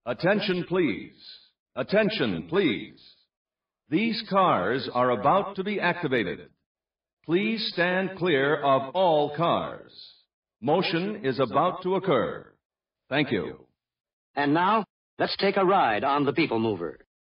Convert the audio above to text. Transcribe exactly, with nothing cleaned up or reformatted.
Attention, please. Attention, please. These cars are about to be activated. Please stand clear of all cars. Motion is about to occur. Thank you. And now, let's take a ride on the People Mover.